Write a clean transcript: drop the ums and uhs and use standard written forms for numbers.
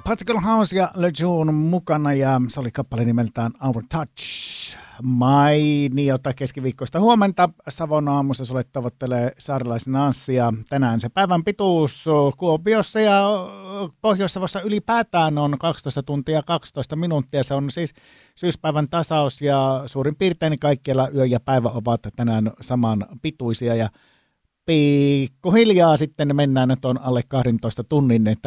Particle House ja Lejeune mukana ja se oli kappale nimeltään Our Touch. Mainiota keskiviikkoista huomenta. Savon aamussa sulle tavoittelee saarilaisen Anssi ja tänään se päivän pituus Kuopiossa ja Pohjois-Savossa ylipäätään on 12 tuntia 12 minuuttia. Se on siis syyspäivän tasaus ja suurin piirtein kaikkialla yö ja päivä ovat tänään saman pituisia ja pikkuhiljaa sitten mennään tuon alle 12 tunnin